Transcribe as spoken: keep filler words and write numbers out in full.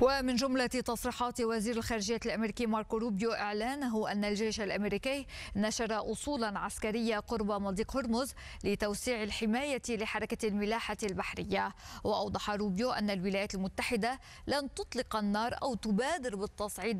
ومن جملة تصريحات وزير الخارجية الأمريكي ماركو روبيو إعلانه أن الجيش الأمريكي نشر أصولا عسكرية قرب مضيق هرمز لتوسيع الحماية لحركة الملاحة البحرية. وأوضح روبيو أن الولايات المتحدة لن تطلق النار أو تبادر بالتصعيد